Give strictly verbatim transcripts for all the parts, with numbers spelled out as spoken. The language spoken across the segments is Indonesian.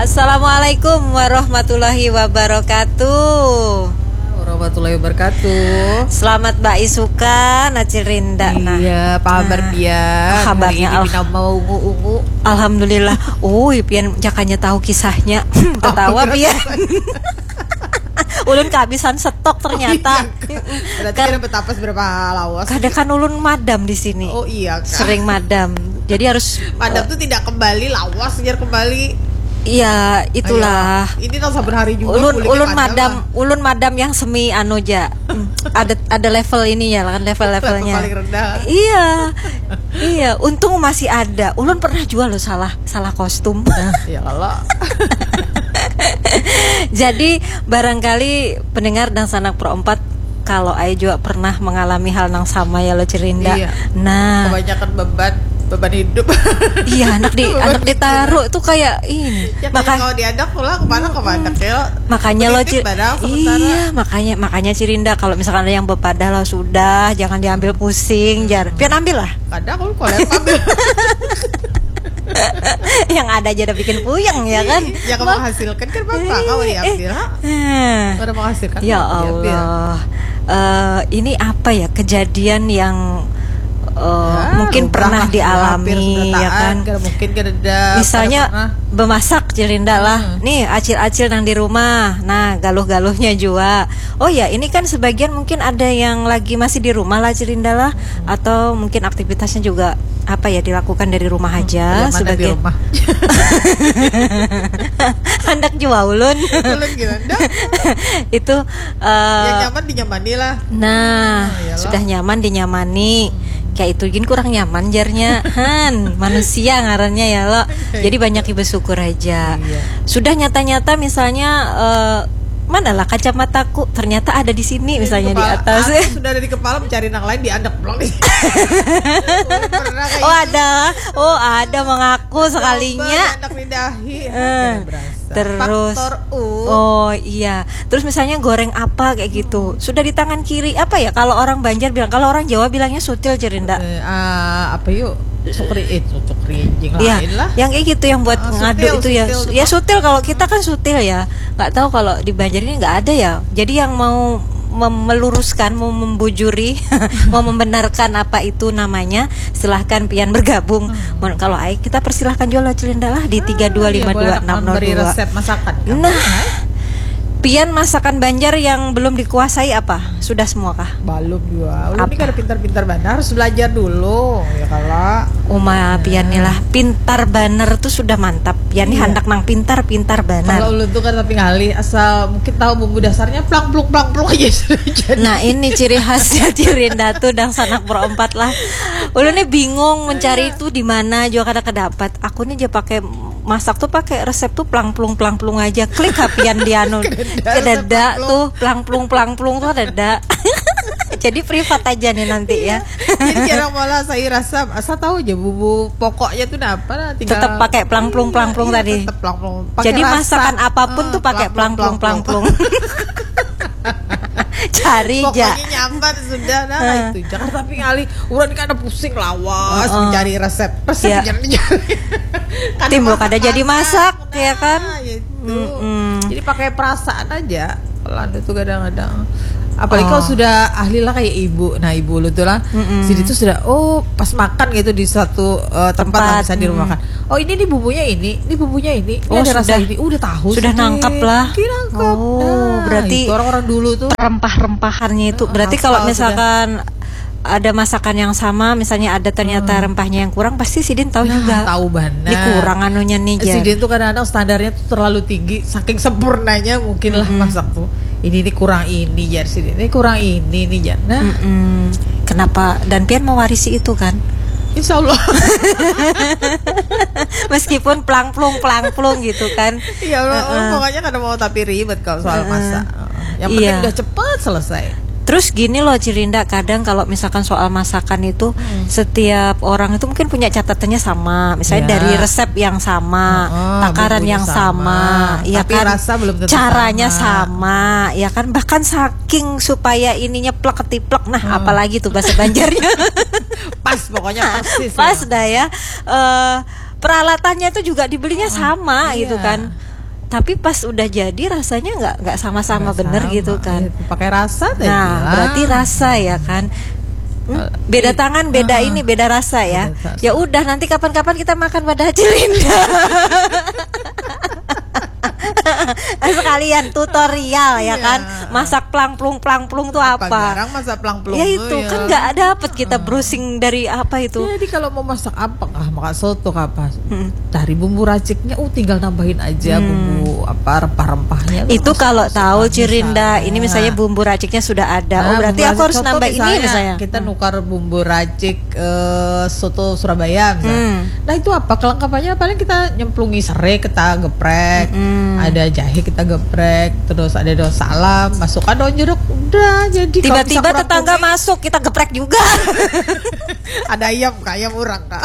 Assalamualaikum warahmatullahi wabarakatuh. Warahmatullahi wabarakatuh. Selamat Mbak Isuka, Nacil Rinda. Iya, apa kabar nah, dia? Kabarnya al- mau ungu-ungu. Alhamdulillah. Oh, pian jakanya tahu kisahnya. Tertawa oh, pian. Ulun kehabisan stok ternyata. Oh, iya. Berarti kan betapa berapa lawas. Kadang kan ulun madam di sini. Oh iya. Kak. Sering madam. Jadi harus madam uh, tuh tidak kembali lawas, biar kembali. Iya, itulah. Ayo, ini tak sabar hari juga. Ulun ulun madam, lah. ulun madam yang semi anu ja. ada ada level ini ya kan, level-levelnya. Level paling rendah. Iya. Iya, untung masih ada. Ulun pernah jual loh salah salah kostum. Ya Allah. Jadi barangkali pendengar dan sanak pro empat, kalau Ai juga pernah mengalami hal yang sama ya lo Cerinda. Iya. Nah, kebanyakan beban beban hidup. Iya, anak di anak ditaruh tuh kayak ini. Ya, makanya kalau diadak pulang kemana kemana ya. Makanya lo Cir, iya makanya makanya Cirinda kalau misalkan ada yang bepadah lo sudah jangan diambil pusing, jar. Pian ambil lah. Kadang aku kalau ambil. Yang ada aja udah bikin puyeng ya kan. Yang kamu hasilkan kan bapak kamu diambil. Eh, Udah menghasilkan. Ya Allah. Uh, ini apa ya kejadian yang Uh, ya, mungkin pernah dialami ya kan, mungkin ada misalnya bemasak Cirinda lah, hmm. nih acil-acil yang di rumah, nah galuh-galuhnya juga. Oh ya, ini kan sebagian mungkin ada yang lagi masih di rumah lah Cirinda lah, hmm. atau mungkin aktivitasnya juga apa ya dilakukan dari rumah aja hmm, sebagian. Rumah. Hendak juga ulun. Ulun gimana? Itu uh, yang nyaman dinyamani lah. Nah, oh, sudah nyaman dinyamani. Kayak itu gini kurang nyaman jarnya Han manusia ngarannya ya lo. Jadi banyak ibu syukur aja. Iya. Sudah nyata-nyata misalnya uh, mana lah kacamataku ternyata ada di sini misalnya di, di atas. Aku sudah ada di kepala mencari yang lain diandek belum. Oh ada, oh ada mengaku sekalinya. Uh, terus, oh iya. Terus misalnya goreng apa kayak gitu, sudah di tangan kiri apa ya? Kalau orang Banjar bilang, kalau orang Jawa bilangnya sutil Cirinda. Eh, uh, apa yuk? Sukri itu sukri jing ya, lain lah. Yang kayak gitu yang buat uh, ngadu itu ya. Sutil, ya sutil kalau kita kan sutil ya. Nggak tahu kalau di Banjar ini nggak ada ya. Jadi yang mau meluruskan, mau membujuri, mau membenarkan apa itu namanya, silahkan pian bergabung. Hmm. Kalau Ai kita persilahkan jual Cilinda lah di tiga dua lima dua enam nol dua. Beri resep masakan. Nah, pian masakan Banjar yang belum dikuasai apa? Sudah semua kah? Belum juga. Udah ini kan pintar-pintar Banjar harus belajar dulu ya kalau. Uma pian nih lah pintar baner tuh sudah mantap. Pian nih iya. Hendak nang pintar-pintar baner. Kalau lu tuh kan tapi ngali asal mungkin tahu bumbu dasarnya plak-pluk plak-pluk aja sudah. Nah, ini ciri khasnya Cirinda tuh dan sanak pro empat lah. Ulun nih bingung mencari itu di mana juga kada kedapat. Aku nih aja pakai masak tuh pakai resep tuh plang-plung plang-plung aja. Klik hapian di anu. Kedada tuh plang-plung plang-plung tuh ada. Jadi privat aja nih nanti ya. Jadi jarang malah saya rasa asal tahu aja bumbu pokoknya tuh apa lah tinggal tetap pakai plang-plung plang-plung iya, tadi. Plang-plung. Jadi rasa. Masakan apapun uh, tuh pakai plang-plung plang-plung. Cari aja. Pokoknya nyaman sudah nah uh. itu. Jangan tapi ngali urang kan ada pusing lawas uh, uh. mencari resep. Resep ya. Jangan dicari. Timbul kada jadi masak nah, ya kan? Gitu. Mm -mm. Jadi pakai perasaan aja. Pelan itu kadang-kadang. Apalagi oh. kalau sudah ahli lah kayak ibu, nah ibu lu tuh lah, mm-hmm. sini tuh sudah oh pas makan gitu di satu uh, tempat, tempat. Bisa di rumah makan. Oh ini nih bumbunya ini, ini bumbunya ini, ini oh, ada sudah, rasa ini, udah tahu sudah nangkap lah. Nangkap. Oh nah, berarti orang-orang dulu tuh rempah-rempahannya itu, berarti kalau misalkan sudah. Ada masakan yang sama, misalnya ada ternyata hmm. rempahnya yang kurang, pasti Sidin tahu nah, juga. Tahu benar. Ini kurang anunya nih. Sidin tuh kadang-kadang standarnya tuh terlalu tinggi, saking sempurnanya mungkin lah mm-hmm. masak tuh. Ini ini kurang ini jar Sidin, ini kurang ini nih jar. Nah, mm-hmm. kenapa? Dan pian mewarisi itu kan? Insya Allah. Meskipun plang-plung plang-plung gitu kan. Iya, uh-uh. pokoknya kadang mau tapi ribet kalau soal uh-uh. masak. Yang penting iya. udah cepat selesai. Terus gini loh Cirinda, kadang kalau misalkan soal masakan itu hmm. setiap orang itu mungkin punya catatannya sama, misalnya ya. Dari resep yang sama, oh, takaran yang sama, sama. Ya tapi kan rasa belum tentu caranya sama. sama, ya kan bahkan saking supaya ininya plek ketiplek, nah hmm. apalagi tuh bahasa Banjarnya. Pas pokoknya persis. Pas ya. dah ya. Uh, peralatannya itu juga dibelinya sama oh, gitu iya. kan. tapi pas udah jadi rasanya nggak nggak sama-sama Nggak bener sama. gitu kan. Iya, pakai rasa tadi. Nah, lah. berarti rasa ya kan. Hmm, beda tangan, beda Ah, ini, beda rasa ya. beda rasa. Ya udah nanti kapan-kapan kita makan pada Cirinda. Sekalian tutorial ya Iya. kan. Masak plang-plung plang-plung tuh apa? Jarang masak plang-plung Ya tuh itu ya. kan nggak dapet kita browsing dari apa itu. Jadi kalau mau masak apa, ah, makan soto apa, Hmm. cari bumbu raciknya, uh tinggal nambahin aja bumbu apa rempah-rempahnya. Itu Masuk- kalau masuk tahu habis Cirinda, sana. ini misalnya bumbu raciknya sudah ada. Oh, Nah, berarti bumbu aku racik harus soto nambah ini misalnya. Kita nukar bumbu racik eh, soto Surabaya misalnya. Hmm. Nah, itu apa kelengkapannya? Paling kita nyemplungi serai, kita geprek. Hmm. Ada jahe kita geprek, terus ada daun salam, masukkan daun jeruk, udah jadi. Kalau bisa Tiba-tiba kurang tetangga kuning, masuk, kita geprek juga. ada ayam, Kak, ayam urang Kak.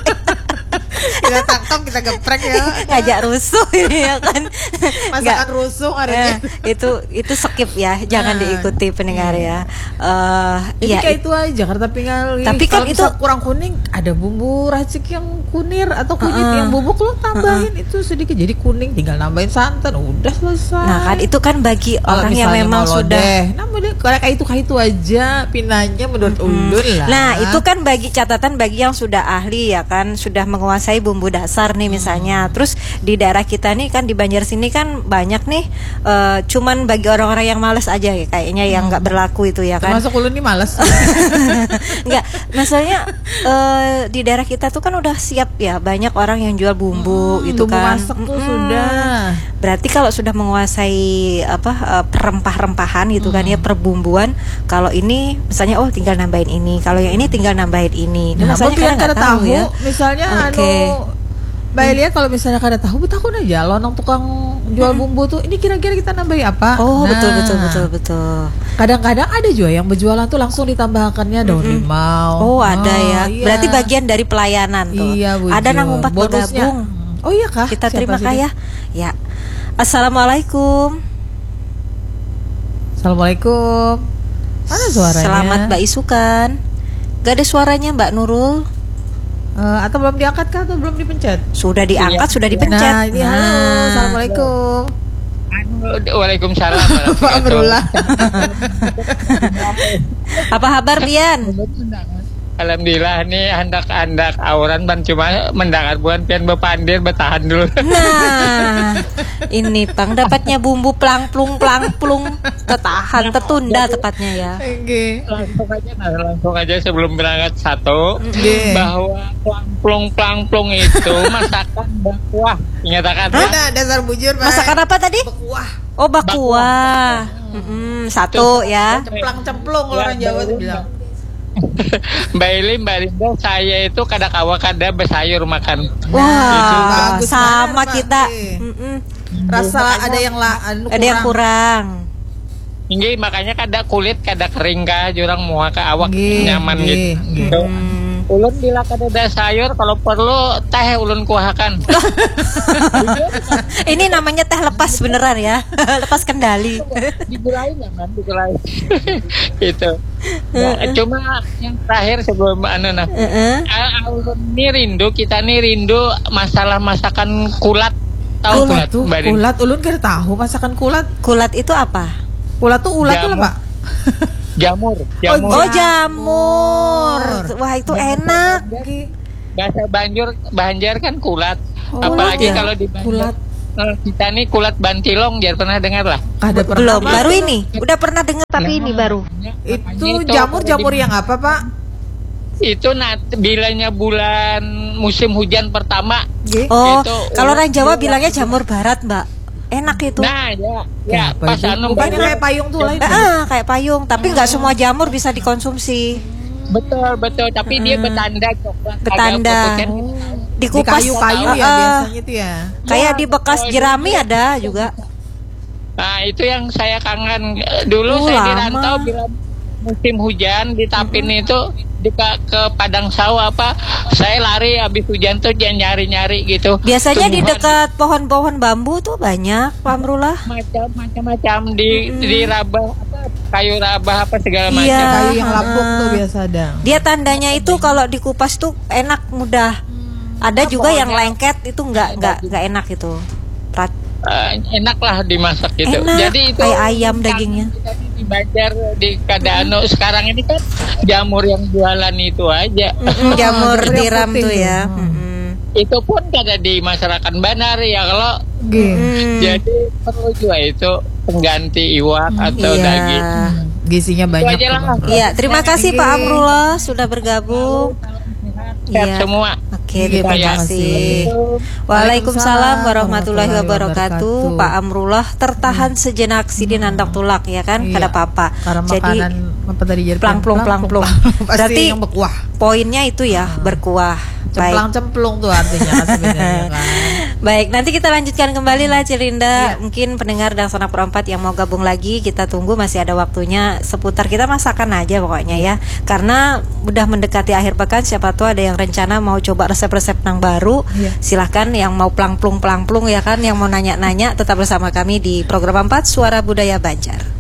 Kita tangkap, kita geprek ya. Ngajak rusuh ini ya kan. Masakan Nggak. rusuh ada. Eh, itu itu skip ya, jangan Nah, diikuti pendengar ya. Eh Jadi ya kayak itu aja Jakarta Pingal. Tapi kan Kalau itu- misal kurang kuning, ada bumbu racik yang kunir atau kunyit Uh-uh. yang bubuk, lo tambahin itu sedikit jadi kuning, tinggal nambahin santan, udah selesai. nah kan itu kan bagi Kalau orang yang misalnya memang mau sudah. lodeh, nah model kayak kayak itu kayak itu aja pinanya menurut ulun lah. Nah, itu kan bagi catatan bagi yang sudah ahli ya kan, sudah menguasai bumbu dasar nih misalnya. Terus di daerah kita nih kan di Banjar sini kan banyak nih eh, cuman bagi orang-orang yang males aja ya kayaknya yang nggak berlaku itu ya kan. Termasuk ulun nih males. Enggak, maksudnya eh, di daerah kita tuh kan udah siap ya, banyak orang yang jual bumbu Hmm, gitu bumbu kan. masak tuh Mm-mm. sudah. Berarti kalau sudah menguasai apa eh, perempah-rempahan gitu kan ya, perbumbuan, kalau ini misalnya oh tinggal nambahin ini, kalau yang ini tinggal nambahin ini. Ini Nah, masalahnya biar kadang nggak kada tahu tahu, ya. misalnya Oke. anu Mbak Elia kalau misalnya kada tahu, betakun aja lo nang tukang jual bumbu tuh, ini kira-kira kita nambahin apa? Oh, Nah, betul betul betul betul. Kadang-kadang ada juga yang berjualan tuh langsung ditambahkannya daun limau. Oh, ada ya. iya. Berarti bagian dari pelayanan tuh. Iya, Bu Ada Jo. nang umpat Bonusnya. bergabung. Oh iya kah? Kita Siapa terima sih kah dia? ya? Ya. Assalamualaikum. Assalamualaikum. Mana suaranya? Selamat Mbak Isukan. Gak ada suaranya Mbak Nurul. Eh, atau belum diangkat kah atau belum dipencet? Sudah diangkat, sudah dipencet. Nah, ini halo. Nah. Assalamualaikum. Waalaikumsalam Pak warahmatullahi Amrullah. Apa kabar Bian? Alhamdulillah nih handak-handak auran ban cuma mendengar buan pian bepandir bertahan dulu. Nah, ini Pang dapatnya bumbu plang-plung plang-plung, ketahan tertunda tepatnya ya. Oke. langsung aja nah, langsung aja sebelum berangkat satu Oke. bahwa plang-plung plang-plung itu masakan bakuah nyatakan Ada dasar bujur, Pak. Masakan apa tadi? Bekuah. Oh, bakua. Mm-mm, satu ya. Cemplang-cemplung orang Jawa tuh bilang. Mbak Ili, Mbak Linda, saya itu kada kawa kada bersayur makan. Wah, bagus sama banget, Pak. kita. Nih. Mm-mm. Rasa ada yang lah, anu Ada yang kurang. Nggih, makanya kada kulit kada kering ka jurang muha ka awak Nggih, nyaman nggih, gitu. nggih. Gitu. Hmm. Ulun bila kada ada sayur kalau perlu teh ulun kuahakan. Ini namanya teh lepas beneran ya. Lepas kendali. Digulai nyaman, digulai. Gitu. Nah, cuma yang terakhir sebelum anu nah. Heeh. Ah, ulun ini rindu, kita nih rindu masalah masakan kulat. Tahu Kulat kulat, tuh, Mbak Rin? kulat ulun kada tahu masakan kulat. Kulat itu apa? Kulat tuh ulat tuh lah, Jamur. Pak. Jamur, jamur. Oh, jamur. Wah, itu enak. Bahasa Banjar, Banjar kan kulat. Oh, Apalagi kulat ya? kalau di Banjar. Kulat. Nah, kita nih kulat bantilong, jangan pernah dengar lah. Kada pernah. Belum, Pak. baru ini. Udah pernah dengar tapi ini baru. Itu jamur-jamur yang apa, Pak? Itu nanti bilanya bulan musim hujan pertama. Nggih. Oh, Itu kalau orang ulat Jawa ulat. bilangnya jamur barat, Mbak. Enak itu. Nah, ya, ya Apa pas itu? anu Bukannya Mbak, kayak payung tuh lain. Ah, kayak payung, tapi nggak semua jamur bisa dikonsumsi. betul betul, tapi dia betanda coklat. agak Betanda. putih. Di Dikupas kayu-kayu Ah, ya ah. biasanya itu ya. Kayak di bekas jerami ada juga. Nah, itu yang saya kangen. Eh, Dulu Oh, saya di lama. rantau bila musim hujan di Tapin itu di ke, ke Padang Sawah apa, saya lari habis hujan tuh jangan nyari-nyari gitu. Biasanya di Tumbuhan dekat pohon-pohon bambu tuh banyak, Pak Amrullah. macam macam-macam di di rabah apa kayu rabah apa segala Iya. macam. Kayu yang Ah. lapuk tuh biasa ada. Dia tandanya itu kalau dikupas tuh enak mudah. Ada juga yang lengket itu nggak nggak nggak enak itu. Rat- uh, enak lah dimasak gitu. Enak, Jadi itu kayak ayam dagingnya. Di Banjar di Kadano sekarang ini kan jamur yang jualan itu aja. Mm-mm, jamur jamur yang tiram putih tuh tuh. ya. Hmm. Mm-mm. Itu pun ada di masyarakat Banar ya kalau G. Mm. jadi perlu juga itu pengganti iwak atau Iya. daging. Gizinya banyak. aja lah. tuh, Bang. Iya, terima kasih Oke. Pak Amrullah sudah bergabung. Sehat Iya. semua. Oke, Iya, terima terima kasih. kasih. Waalaikumsalam warahmatullahi warahmatullahi wabarakatuh. wabarakatuh. Pak Amrullah tertahan sejenak sidin andak tulak ya kan, Iya. kada apa-apa. Karena Jadi makanan apa tadi jadi plang-plung, plang-plung. Pasti Berarti yang berkuah. poinnya itu ya berkuah. Baik. Cemplang-cemplung tuh artinya kan sebenarnya kan. Baik, nanti kita lanjutkan kembali lah Cilinda. Mungkin pendengar dan Sanak Perempat yang mau gabung lagi, kita tunggu masih ada waktunya seputar kita masakan aja pokoknya ya. Karena udah mendekati akhir pekan, siapa tahu ada yang rencana mau coba resep-resep yang baru. Iya. Silahkan yang mau plang-plung plang-plung ya kan, yang mau nanya-nanya tetap bersama kami di program empat Suara Budaya Banjar.